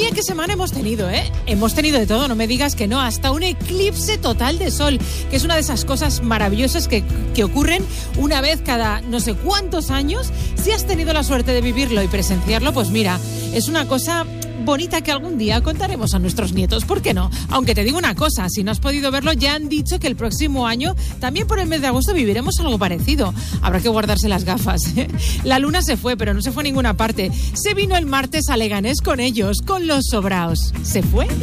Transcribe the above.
Vaya qué semana hemos tenido, ¿eh? Hemos tenido de todo, no me digas que no, hasta un eclipse total de sol, que es una de esas cosas maravillosas que ocurren una vez cada no sé cuántos años. Si has tenido la suerte de vivirlo y presenciarlo, pues mira, es una cosa bonita que algún día contaremos a nuestros nietos, ¿por qué no? Aunque te digo una cosa, si no has podido verlo, ya han dicho que el próximo año, también por el mes de agosto, viviremos algo parecido. Habrá que guardarse las gafas, ¿eh? La luna se fue, pero no se fue a ninguna parte. Se vino el martes a Leganés con ellos, con los sobraos. ¿Se fue?